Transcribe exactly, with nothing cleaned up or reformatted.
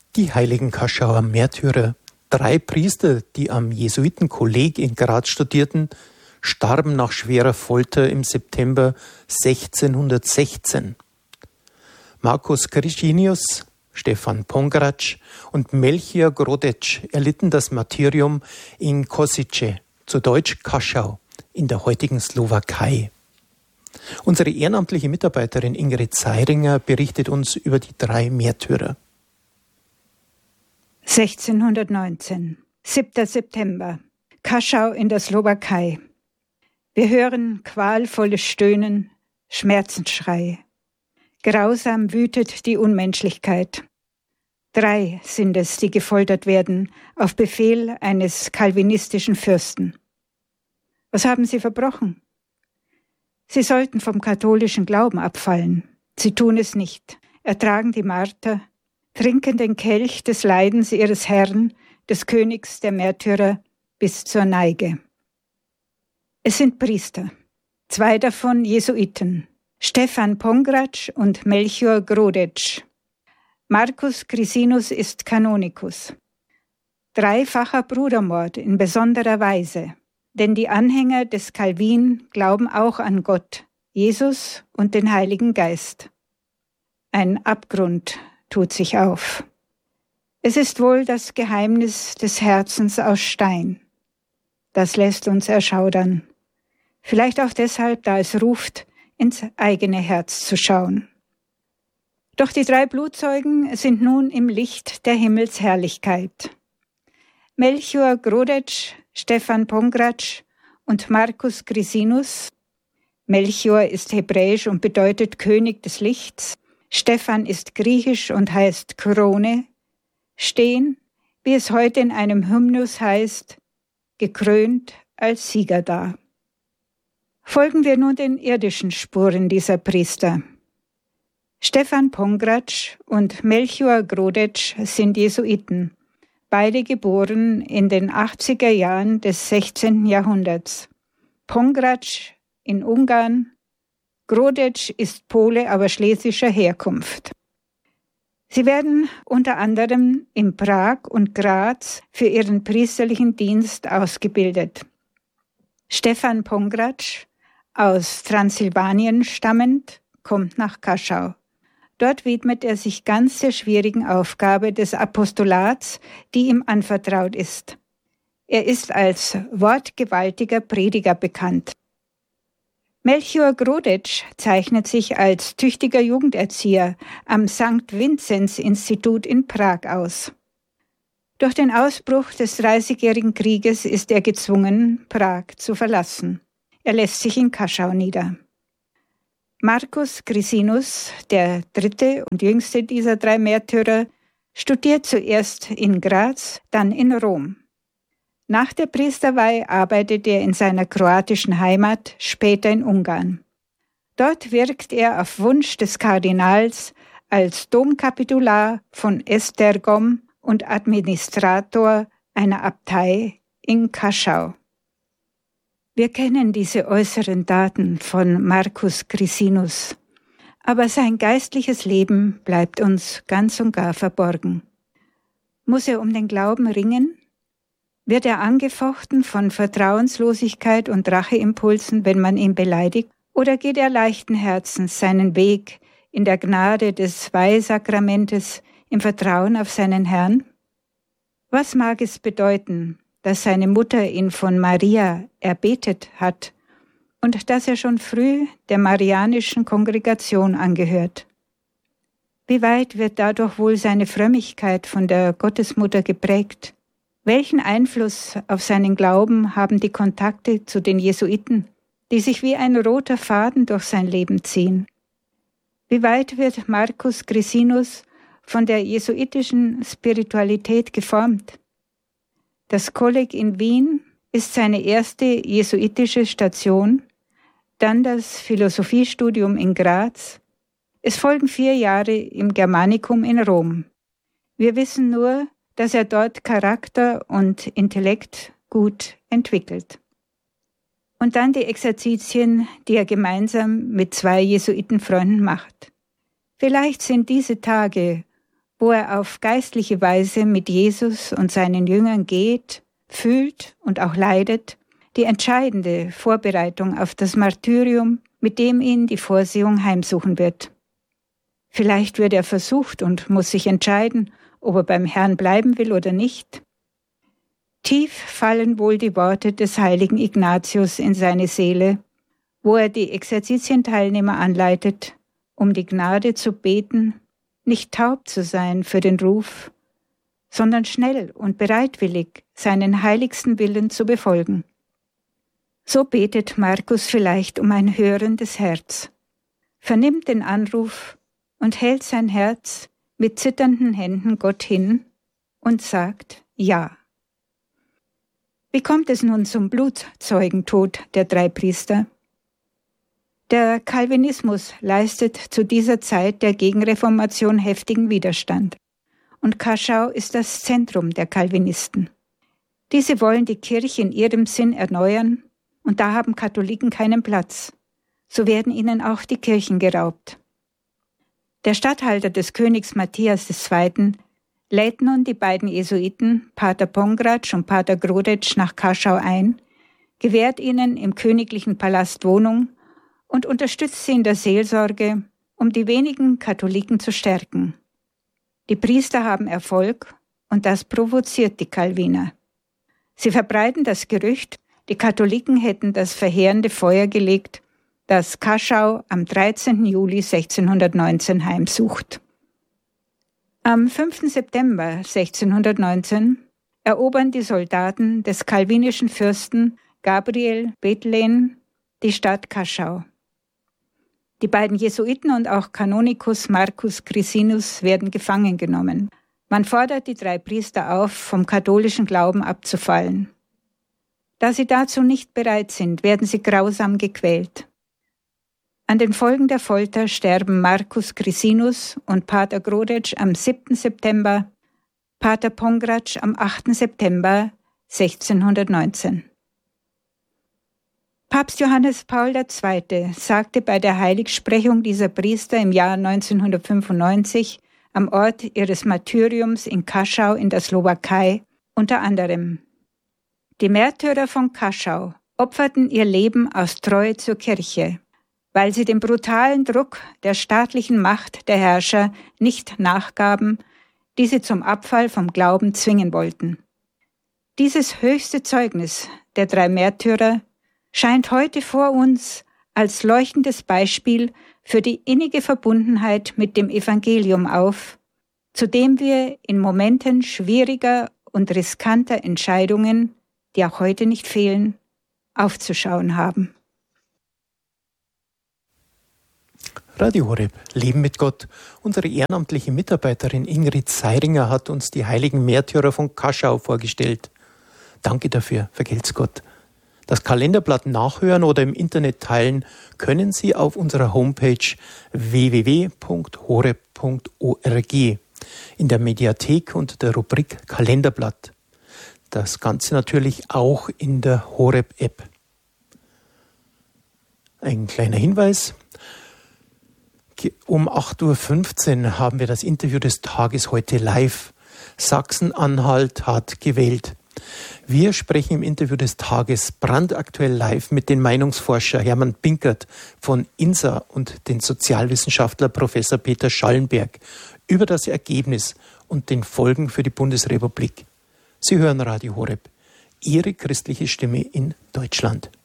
Die heiligen Kaschauer Märtyrer, drei Priester, die am Jesuitenkolleg in Graz studierten, starben nach schwerer Folter im September sechzehnhundertsechzehn. Markus Kricinius, Stefan Pongratsch und Melchior Grodec erlitten das Martyrium in Kosice, zu Deutsch Kaschau, in der heutigen Slowakei. Unsere ehrenamtliche Mitarbeiterin Ingrid Seiringer berichtet uns über die drei Märtyrer. sechzehnhundertneunzehn, siebter September, Kaschau in der Slowakei. Wir hören qualvolles Stöhnen, Schmerzensschrei. Grausam wütet die Unmenschlichkeit. Drei sind es, die gefoltert werden, auf Befehl eines calvinistischen Fürsten. Was haben sie verbrochen? Sie sollten vom katholischen Glauben abfallen. Sie tun es nicht, ertragen die Marter, trinken den Kelch des Leidens ihres Herrn, des Königs der Märtyrer, bis zur Neige. Es sind Priester, zwei davon Jesuiten, Stefan Pongratsch und Melchior Grodec. Markus Kricinius ist Kanonikus. Dreifacher Brudermord in besonderer Weise, denn die Anhänger des Calvin glauben auch an Gott, Jesus und den Heiligen Geist. Ein Abgrund tut sich auf. Es ist wohl das Geheimnis des Herzens aus Stein. Das lässt uns erschaudern. Vielleicht auch deshalb, da es ruft, ins eigene Herz zu schauen. Doch die drei Blutzeugen sind nun im Licht der Himmelsherrlichkeit. Melchior Grodec, Stefan Pongratsch und Markus Kricinius. Melchior ist hebräisch und bedeutet König des Lichts. Stefan ist griechisch und heißt Krone. Stehen, wie es heute in einem Hymnus heißt, gekrönt als Sieger da. Folgen wir nun den irdischen Spuren dieser Priester. Stefan Pongratsch und Melchior Grodec sind Jesuiten, beide geboren in den achtziger Jahren des sechzehnten Jahrhunderts. Pongratsch in Ungarn, Grodec ist Pole, aber schlesischer Herkunft. Sie werden unter anderem in Prag und Graz für ihren priesterlichen Dienst ausgebildet. Stefan Pongratsch, aus Transsilvanien stammend, kommt nach Kaschau. Dort widmet er sich ganz der schwierigen Aufgabe des Apostolats, die ihm anvertraut ist. Er ist als wortgewaltiger Prediger bekannt. Melchior Grodec zeichnet sich als tüchtiger Jugenderzieher am Sankt Vinzenz-Institut in Prag aus. Durch den Ausbruch des Dreißigjährigen Krieges ist er gezwungen, Prag zu verlassen. Er lässt sich in Kaschau nieder. Markus Kricinius, der dritte und jüngste dieser drei Märtyrer, studiert zuerst in Graz, dann in Rom. Nach der Priesterweihe arbeitet er in seiner kroatischen Heimat, später in Ungarn. Dort wirkt er auf Wunsch des Kardinals als Domkapitular von Esztergom und Administrator einer Abtei in Kaschau. Wir kennen diese äußeren Daten von Markus Kricinius, aber sein geistliches Leben bleibt uns ganz und gar verborgen. Muss er um den Glauben ringen? Wird er angefochten von Vertrauenslosigkeit und Racheimpulsen, wenn man ihn beleidigt? Oder geht er leichten Herzens seinen Weg in der Gnade des Weihsakramentes im Vertrauen auf seinen Herrn? Was mag es bedeuten, dass seine Mutter ihn von Maria erbetet hat und dass er schon früh der marianischen Kongregation angehört? Wie weit wird dadurch wohl seine Frömmigkeit von der Gottesmutter geprägt? Welchen Einfluss auf seinen Glauben haben die Kontakte zu den Jesuiten, die sich wie ein roter Faden durch sein Leben ziehen? Wie weit wird Markus Kricinius von der jesuitischen Spiritualität geformt? Das Kolleg in Wien ist seine erste jesuitische Station, dann das Philosophiestudium in Graz. Es folgen vier Jahre im Germanicum in Rom. Wir wissen nur, dass er dort Charakter und Intellekt gut entwickelt. Und dann die Exerzitien, die er gemeinsam mit zwei Jesuitenfreunden macht. Vielleicht sind diese Tage, wo er auf geistliche Weise mit Jesus und seinen Jüngern geht, fühlt und auch leidet, die entscheidende Vorbereitung auf das Martyrium, mit dem ihn die Vorsehung heimsuchen wird. Vielleicht wird er versucht und muss sich entscheiden, ob er beim Herrn bleiben will oder nicht. Tief fallen wohl die Worte des heiligen Ignatius in seine Seele, wo er die Exerzitienteilnehmer anleitet, um die Gnade zu beten, nicht taub zu sein für den Ruf, sondern schnell und bereitwillig seinen heiligsten Willen zu befolgen. So betet Markus vielleicht um ein hörendes Herz, vernimmt den Anruf und hält sein Herz mit zitternden Händen Gott hin und sagt Ja. Wie kommt es nun zum Blutzeugentod der drei Priester? Der Calvinismus leistet zu dieser Zeit der Gegenreformation heftigen Widerstand, und Kaschau ist das Zentrum der Calvinisten. Diese wollen die Kirche in ihrem Sinn erneuern, und da haben Katholiken keinen Platz. So werden ihnen auch die Kirchen geraubt. Der Statthalter des Königs Matthias der Zweite lädt nun die beiden Jesuiten, Pater Pongratsch und Pater Grodetsch, nach Kaschau ein, gewährt ihnen im königlichen Palast Wohnung und unterstützt sie in der Seelsorge, um die wenigen Katholiken zu stärken. Die Priester haben Erfolg und das provoziert die Calviner. Sie verbreiten das Gerücht, die Katholiken hätten das verheerende Feuer gelegt, das Kaschau am dreizehnten Juli sechzehnhundertneunzehn heimsucht. Am fünften September sechzehnhundertneunzehn erobern die Soldaten des calvinischen Fürsten Gabriel Bethlen die Stadt Kaschau. Die beiden Jesuiten und auch Kanonikus Marcus Crisinus werden gefangen genommen. Man fordert die drei Priester auf, vom katholischen Glauben abzufallen. Da sie dazu nicht bereit sind, werden sie grausam gequält. An den Folgen der Folter sterben Marcus Crisinus und Pater Grodetsch am siebten September, Pater Pongratsch am achten September sechzehnhundertneunzehn. Papst Johannes Paul der Zweite sagte bei der Heiligsprechung dieser Priester im Jahr neunzehnhundertfünfundneunzig am Ort ihres Martyriums in Kaschau in der Slowakei unter anderem: Die Märtyrer von Kaschau opferten ihr Leben aus Treue zur Kirche, weil sie dem brutalen Druck der staatlichen Macht der Herrscher nicht nachgaben, die sie zum Abfall vom Glauben zwingen wollten. Dieses höchste Zeugnis der drei Märtyrer scheint heute vor uns als leuchtendes Beispiel für die innige Verbundenheit mit dem Evangelium auf, zu dem wir in Momenten schwieriger und riskanter Entscheidungen, die auch heute nicht fehlen, aufzuschauen haben. Radio Horeb, Leben mit Gott. Unsere ehrenamtliche Mitarbeiterin Ingrid Seiringer hat uns die heiligen Märtyrer von Kaschau vorgestellt. Danke dafür, vergelt's Gott. Das Kalenderblatt nachhören oder im Internet teilen können Sie auf unserer Homepage w w w punkt horeb punkt org in der Mediathek unter der Rubrik Kalenderblatt. Das Ganze natürlich auch in der Horeb-App. Ein kleiner Hinweis. Um acht Uhr fünfzehn haben wir das Interview des Tages heute live. Sachsen-Anhalt hat gewählt. Wir sprechen im Interview des Tages brandaktuell live mit dem Meinungsforscher Hermann Binkert von I N S A und den Sozialwissenschaftler Professor Peter Schallenberg über das Ergebnis und den Folgen für die Bundesrepublik. Sie hören Radio Horeb, Ihre christliche Stimme in Deutschland.